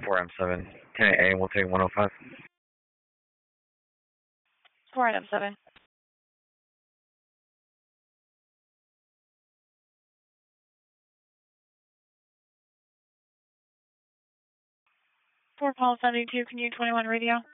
4M7, 10A, and we'll take 105. 4M7. 4 call 72, can you 21 radio?